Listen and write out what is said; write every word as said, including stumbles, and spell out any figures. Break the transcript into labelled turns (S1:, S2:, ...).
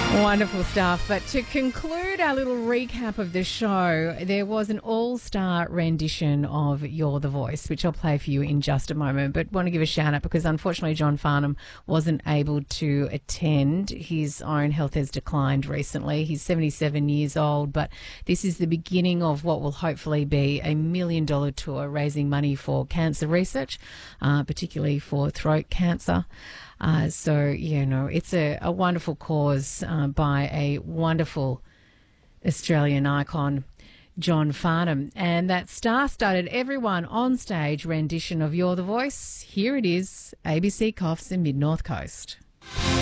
S1: Wonderful stuff. But to conclude our little recap of the show, there was an all-star rendition of You're the Voice, which I'll play for you in just a moment. But want to give a shout out because unfortunately John Farnham wasn't able to attend. His own health has declined recently. He's seventy-seven years old, but this is the beginning of what will hopefully be a million dollar tour raising money for cancer research, uh, particularly for throat cancer. Uh, so, you know, it's a, a wonderful cause uh, by a wonderful Australian icon, John Farnham. And that star-studded everyone on stage rendition of You're the Voice, here it is, A B C Coffs and Mid North Coast.